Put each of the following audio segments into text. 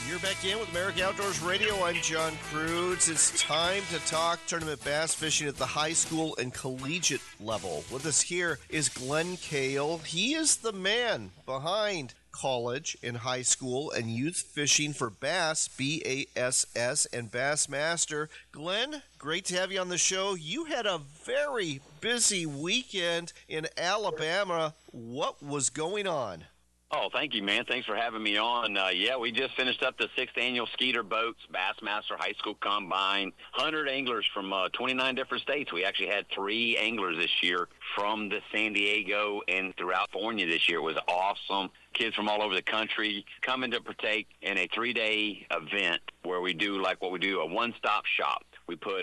You're back in with America Outdoors Radio. I'm John Cruz. It's time to talk tournament bass fishing at the high school and collegiate level. With us here is Glenn Kale. He is the man behind college and high school and youth fishing for bass, BASS, and Bassmaster. Glenn, great to have you on the show. You had a very busy weekend in Alabama. What was going on? Oh, thank you, man. Thanks for having me on. We just finished up the 6th annual Skeeter Boats Bassmaster High School Combine. 100 anglers from 29 different states. We actually had 3 anglers this year from the San Diego and throughout California this year. It was awesome. Kids from all over the country coming to partake in a 3-day event where we do like what we do, a one-stop shop. We put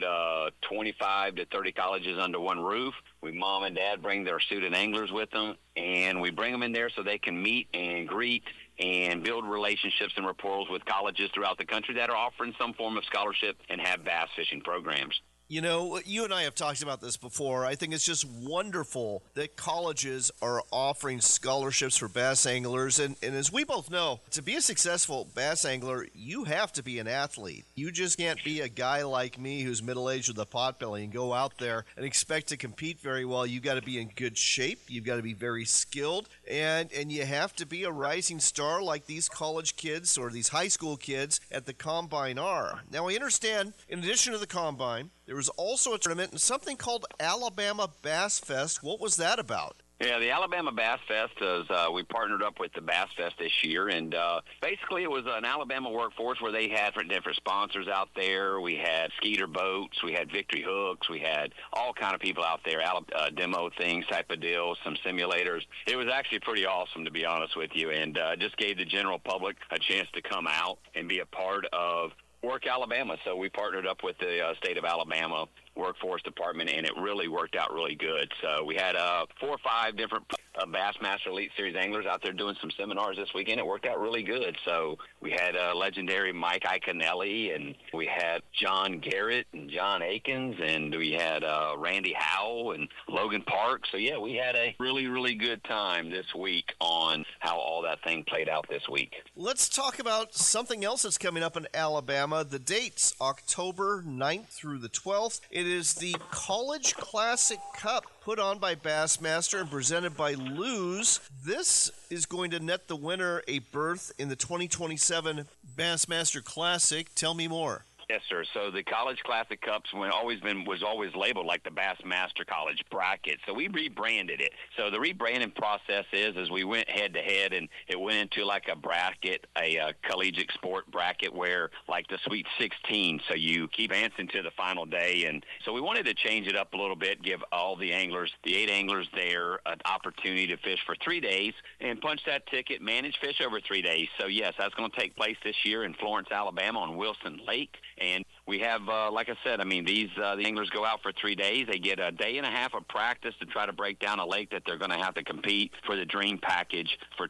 25 to 30 colleges under one roof. Mom and dad bring their student anglers with them, and we bring them in there so they can meet and greet and build relationships and rapport with colleges throughout the country that are offering some form of scholarship and have bass fishing programs. You know, you and I have talked about this before. I think it's just wonderful that colleges are offering scholarships for bass anglers. And as we both know, to be a successful bass angler, you have to be an athlete. You just can't be a guy like me who's middle-aged with a potbelly and go out there and expect to compete very well. You've got to be in good shape. You've got to be very skilled. And you have to be a rising star like these college kids or these high school kids at the Combine are. Now, I understand, in addition to the Combine, there was also a tournament and something called Alabama Bass Fest. What was that about? Yeah, the Alabama Bass Fest is, we partnered up with the Bass Fest this year, and basically it was an Alabama workforce where they had different sponsors out there. We had Skeeter Boats, we had Victory Hooks, we had all kind of people out there, demo things type of deals, some simulators. It was actually pretty awesome, to be honest with you, and just gave the general public a chance to come out and be a part of Work Alabama. So we partnered up with the state of Alabama Workforce Department, and it really worked out really good. So we had 4 or 5 different Bassmaster Elite Series anglers out there doing some seminars this weekend. It worked out really good. So we had legendary Mike Iaconelli, and we had John Garrett and John Akins, and we had Randy Howell and Logan Park. So, yeah, we had a really, really good time this week on how all that thing played out this week. Let's talk about something else that's coming up in Alabama. The dates, October 9th through the 12th. It is the College Classic Cup put on by Bassmaster and presented by Lew's. This is going to net the winner a berth in the 2027 Bassmaster Classic. Tell me more. Yes, sir. So the College Classic Cups was always labeled like the Bassmaster College Bracket. So we rebranded it. So the rebranding process is we went head-to-head, and it went into like a bracket, a collegiate sport bracket where like the Sweet 16. So you keep advancing to the final day. And so we wanted to change it up a little bit, give all the anglers, the 8 anglers there, an opportunity to fish for 3 days and punch that ticket, manage fish over 3 days. So, yes, that's going to take place this year in Florence, Alabama on Wilson Lake. And we have, like I said, the anglers go out for 3 days. They get a day and a half of practice to try to break down a lake that they're going to have to compete for the Dream Package for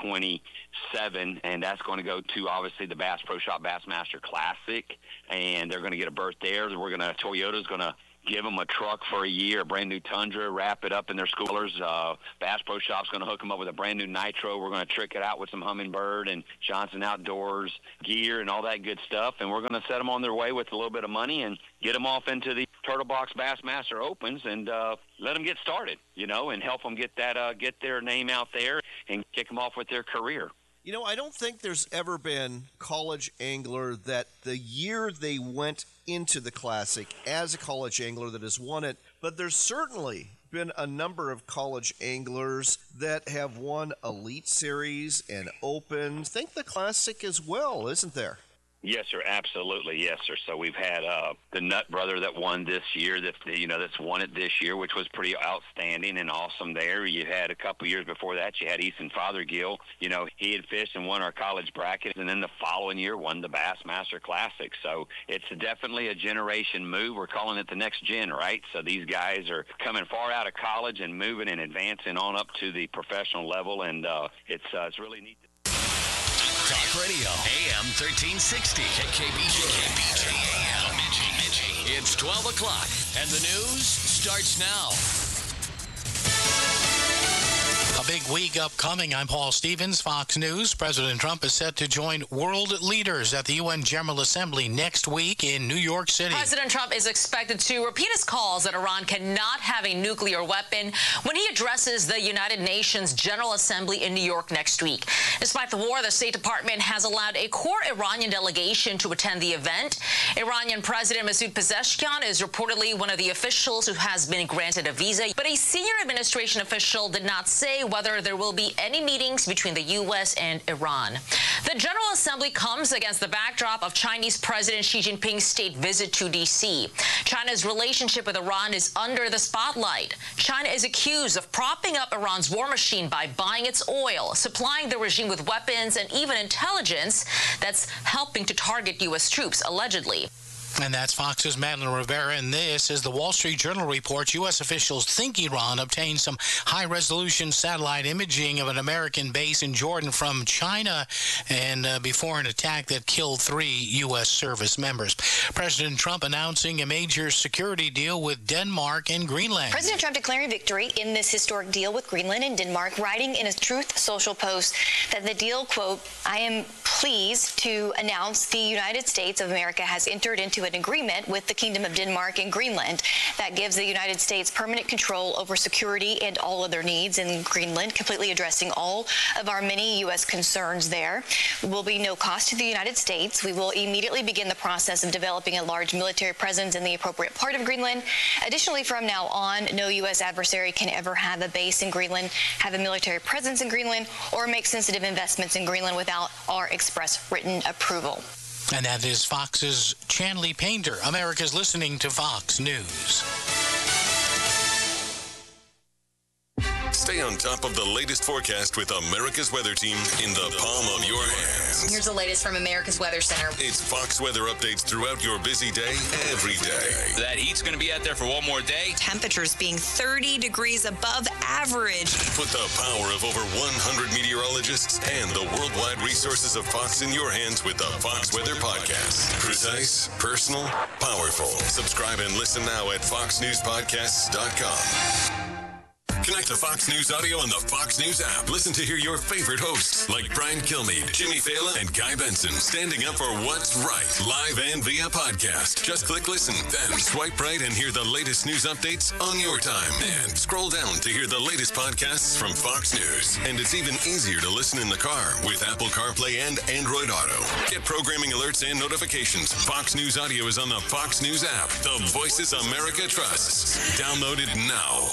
2027. And that's going to go to, obviously, the Bass Pro Shop Bassmaster Classic. And they're going to get a berth there. Toyota's going to give them a truck for a year, a brand new Tundra, wrap it up in their schoolers. Bass Pro Shop's going to hook them up with a brand new Nitro. We're going to trick it out with some Humminbird and Johnson Outdoors gear and all that good stuff. And we're going to set them on their way with a little bit of money and get them off into the Turtle Box Bassmaster Opens and let them get started, and help them get their name out there and kick them off with their career. You know, I don't think there's ever been college angler that the year they went into the Classic as a college angler that has won it, but there's certainly been a number of college anglers that have won Elite Series and Opens. Think the Classic as well, isn't there? Yes, sir. Absolutely. Yes, sir. So we've had the Nut brother that won this year, that's won it this year, which was pretty outstanding and awesome there. You had a couple years before that, you had Easton Fothergill. He had fished and won our college bracket, and then the following year won the Bassmaster Classic. So it's definitely a generation move. We're calling it the next gen, right? So these guys are coming far out of college and moving and advancing on up to the professional level, and it's really neat. Talk Radio, AM 1360, KBJ AM. It's 12 o'clock, and the news starts now. A big week upcoming. I'm Paul Stevens, Fox News. President Trump is set to join world leaders at the UN General Assembly next week in New York City. President Trump is expected to repeat his calls that Iran cannot have a nuclear weapon when he addresses the United Nations General Assembly in New York next week. Despite the war, the State Department has allowed a core Iranian delegation to attend the event. Iranian President Masoud Pezeshkian is reportedly one of the officials who has been granted a visa, but a senior administration official did not say whether there will be any meetings between the U.S. and Iran. The General Assembly comes against the backdrop of Chinese President Xi Jinping's state visit to D.C. China's relationship with Iran is under the spotlight. China is accused of propping up Iran's war machine by buying its oil, supplying the regime with weapons, and even intelligence that's helping to target U.S. troops, allegedly. And that's Fox's Madeline Rivera, and this is the Wall Street Journal reports U.S. officials think Iran obtained some high-resolution satellite imaging of an American base in Jordan from China and before an attack that killed 3 U.S. service members. President Trump announcing a major security deal with Denmark and Greenland. President Trump declaring victory in this historic deal with Greenland and Denmark, writing in a Truth Social post that the deal, quote, "I am pleased to announce the United States of America has entered into an agreement with the Kingdom of Denmark and Greenland that gives the United States permanent control over security and all other needs in Greenland, completely addressing all of our many U.S. concerns there. Will be no cost to the United States. We will immediately begin the process of developing a large military presence in the appropriate part of Greenland. Additionally, from now on, no U.S. adversary can ever have a base in Greenland, have a military presence in Greenland, or make sensitive investments in Greenland without our express written approval." And that is Fox's Chanley Painter. America's listening to Fox News. Stay on top of the latest forecast with America's Weather Team in the palm of your hands. Here's the latest from America's Weather Center. It's Fox weather updates throughout your busy day, every day. That heat's going to be out there for one more day. Temperatures being 30 degrees above average. Put the power of over 100 meteorologists and the worldwide resources of Fox in your hands with the Fox Weather Podcast. Precise, personal, powerful. Subscribe and listen now at foxnewspodcasts.com. Connect to Fox News Audio on the Fox News app. Listen to hear your favorite hosts like Brian Kilmeade, Jimmy Fallon, and Guy Benson standing up for what's right, live and via podcast. Just click listen, then swipe right and hear the latest news updates on your time. And scroll down to hear the latest podcasts from Fox News. And it's even easier to listen in the car with Apple CarPlay and Android Auto. Get programming alerts and notifications. Fox News Audio is on the Fox News app. The voices America trusts. Download it now.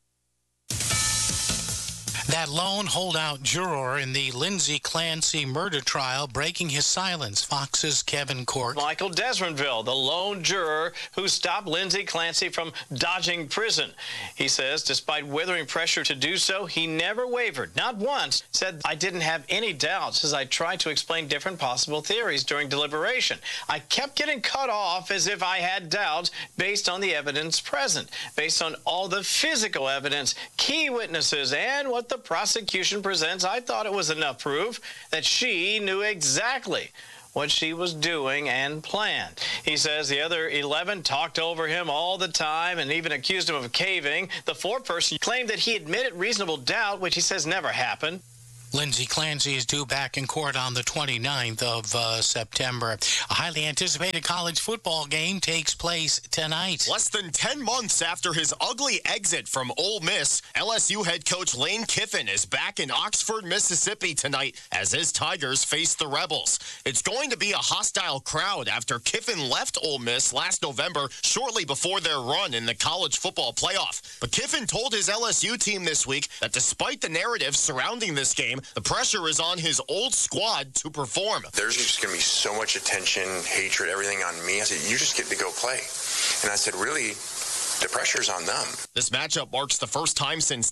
That lone holdout juror in the Lindsay Clancy murder trial breaking his silence. Fox's Kevin Court. Michael Desmondville, the lone juror who stopped Lindsay Clancy from dodging prison. He says despite withering pressure to do so, he never wavered, not once. Said, "I didn't have any doubts as I tried to explain different possible theories during deliberation. I kept getting cut off as if I had doubts based on the evidence present, based on all the physical evidence, key witnesses, and what the prosecution presents. I thought it was enough proof that she knew exactly what she was doing and planned." He says the other 11 talked over him all the time and even accused him of caving. The foreperson claimed that he admitted reasonable doubt, which he says never happened. Lindsay Clancy is due back in court on the 29th of September. A highly anticipated college football game takes place tonight. Less than 10 months after his ugly exit from Ole Miss, LSU head coach Lane Kiffin is back in Oxford, Mississippi tonight as his Tigers face the Rebels. It's going to be a hostile crowd after Kiffin left Ole Miss last November, shortly before their run in the college football playoff. But Kiffin told his LSU team this week that despite the narrative surrounding this game, the pressure is on his old squad to perform. There's just going to be so much attention, hatred, everything on me. I said, you just get to go play. And I said, really? The pressure's on them. This matchup marks the first time since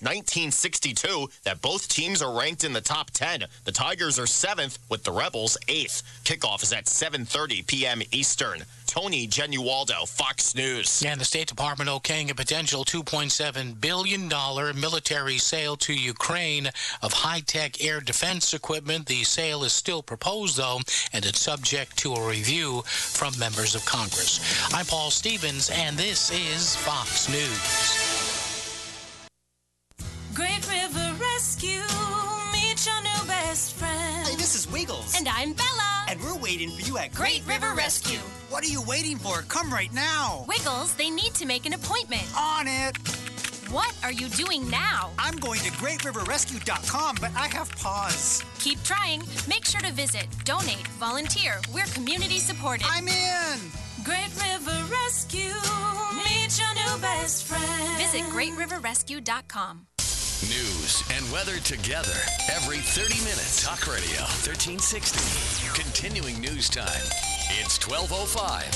1962 that both teams are ranked in the top 10. The Tigers are 7th with the Rebels 8th. Kickoff is at 7:30 p.m. Eastern. Tony Genualdo, Fox News. And the State Department okaying a potential $2.7 billion military sale to Ukraine of high-tech air defense equipment. The sale is still proposed, though, and it's subject to a review from members of Congress. I'm Paul Stevens, and this is Fox News. Great River Rescue And I'm Bella. And we're waiting for you at Great River Rescue. What are you waiting for? Come right now. Wiggles, they need to make an appointment. On it. What are you doing now? I'm going to GreatRiverRescue.com, but I have pause. Keep trying. Make sure to visit, donate, volunteer. We're community supported. I'm in. Great River Rescue. Meet your new best friend. Visit GreatRiverRescue.com. News and weather together every 30 minutes. Talk Radio 1360. Continuing news time. It's 12:05.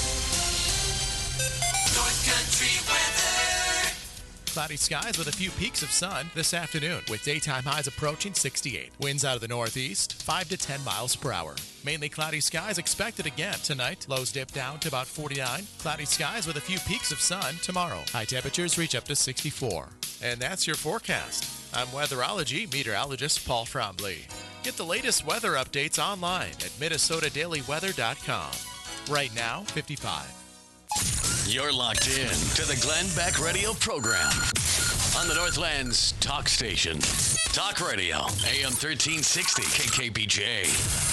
North Country weather. Cloudy skies with a few peaks of sun this afternoon, with daytime highs approaching 68. Winds out of the northeast, 5 to 10 miles per hour. Mainly cloudy skies expected again tonight. Lows dip down to about 49. Cloudy skies with a few peaks of sun tomorrow. High temperatures reach up to 64. And that's your forecast. I'm weatherology meteorologist Paul Trombley. Get the latest weather updates online at MinnesotaDailyWeather.com. Right now, 55. You're locked in to the Glenn Beck Radio program on the Northland's talk station. Talk Radio, AM 1360, KKBJ.